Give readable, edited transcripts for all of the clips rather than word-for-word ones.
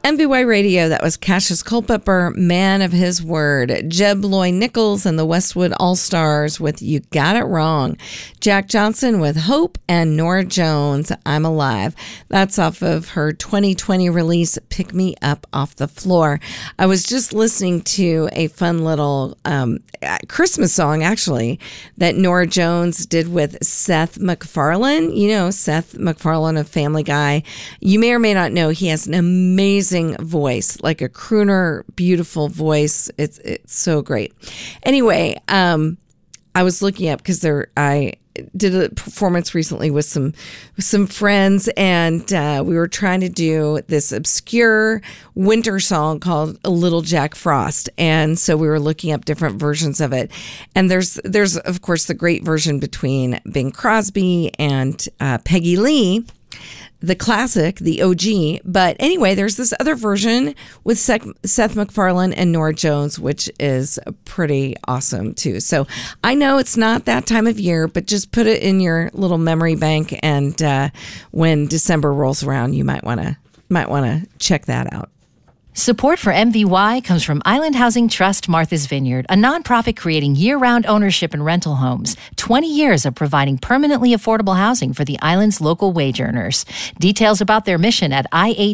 MVY Radio, that was Cassius Culpepper, Man of His Word. Jeb Loy-Nichols and the Westwood All-Stars with You Got It Wrong. Jack Johnson with Hope, and Norah Jones, I'm Alive. That's off of her 2020 release, Pick Me Up Off the Floor. I was just listening to a fun little Christmas song, actually, that Norah Jones did with Seth MacFarlane. You know, Seth MacFarlane of Family Guy. You may or may not know he has an amazing voice, like a crooner, beautiful voice. It's so great. Anyway, I was looking up because I did a performance recently with some friends, and we were trying to do this obscure winter song called A Little Jack Frost, and so we were looking up different versions of it. And there's of course the great version between Bing Crosby and Peggy Lee, the classic, the OG. But anyway, there's this other version with Seth MacFarlane and Norah Jones, which is pretty awesome too. So I know it's not that time of year, but just put it in your little memory bank, and when December rolls around, you might want to check that out. Support for MVY comes from Island Housing Trust Martha's Vineyard, a nonprofit creating year-round ownership and rental homes. 20 years of providing permanently affordable housing for the island's local wage earners. Details about their mission at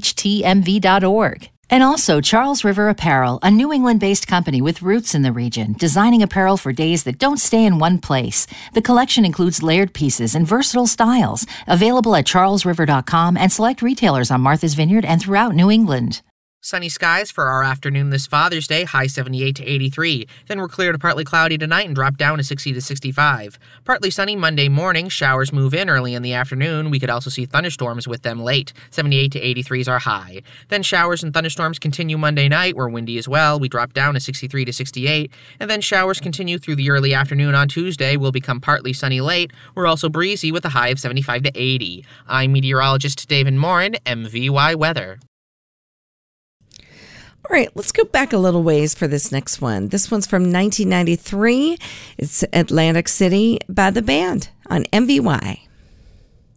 ihtmv.org. And also Charles River Apparel, a New England-based company with roots in the region, designing apparel for days that don't stay in one place. The collection includes layered pieces and versatile styles. Available at charlesriver.com and select retailers on Martha's Vineyard and throughout New England. Sunny skies for our afternoon this Father's Day, high 78 to 83. Then we're clear to partly cloudy tonight and drop down to 60 to 65. Partly sunny Monday morning, showers move in early in the afternoon. We could also see thunderstorms with them late. 78 to 83 is our high. Then showers and thunderstorms continue Monday night. We're windy as well. We drop down to 63 to 68. And then showers continue through the early afternoon on Tuesday. We'll become partly sunny late. We're also breezy with a high of 75 to 80. I'm meteorologist David Morin, MVY Weather. All right, let's go back a little ways for this next one. This one's from 1993. It's Atlantic City by The Band on MVY.